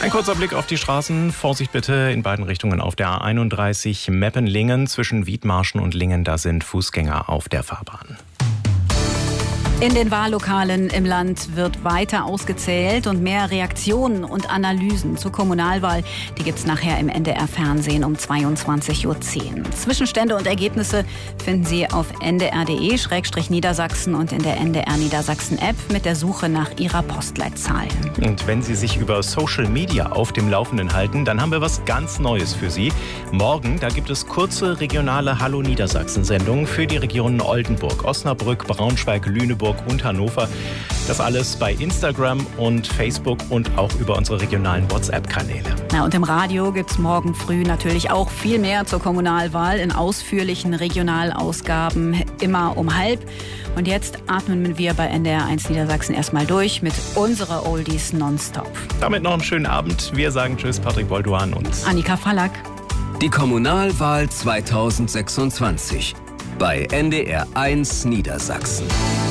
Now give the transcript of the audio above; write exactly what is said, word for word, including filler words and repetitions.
Ein kurzer Blick auf die Straßen. Vorsicht bitte in beiden Richtungen auf der A einunddreißig Meppen-Lingen. Zwischen Wiedmarschen und Lingen, da sind Fußgänger auf der Fahrbahn. In den Wahllokalen im Land wird weiter ausgezählt und mehr Reaktionen und Analysen zur Kommunalwahl, die gibt's nachher im N D R-Fernsehen um zweiundzwanzig Uhr zehn. Zwischenstände und Ergebnisse finden Sie auf n d r punkt d e Schrägstrich Niedersachsen und in der N D R Niedersachsen-App mit der Suche nach Ihrer Postleitzahl. Und wenn Sie sich über Social Media auf dem Laufenden halten, dann haben wir was ganz Neues für Sie. Morgen, da gibt es kurze regionale Hallo Niedersachsen-Sendungen für die Regionen Oldenburg, Osnabrück, Braunschweig, Lüneburg und Hannover. Das alles bei Instagram und Facebook und auch über unsere regionalen WhatsApp-Kanäle. Na, und im Radio gibt es morgen früh natürlich auch viel mehr zur Kommunalwahl in ausführlichen Regionalausgaben, immer um halb. Und jetzt atmen wir bei N D R eins Niedersachsen erstmal durch mit unserer Oldies Nonstop. Damit noch einen schönen Abend. Wir sagen Tschüss, Patrick Bolduan und Annika Fallack. Die Kommunalwahl zweitausendsechsundzwanzig bei N D R eins Niedersachsen.